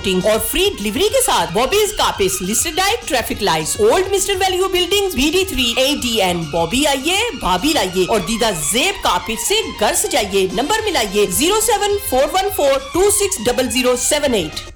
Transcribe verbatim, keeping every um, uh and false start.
Coating और free delivery के साथ Bobby's carpets listed diet traffic lights old mister value buildings B D three A D N Bobby आइए भाभी लाइए और दीदा जेब कार्पेट से घर सजाइए। Number मिलाइए zero seven four one four to six double zero seven eight.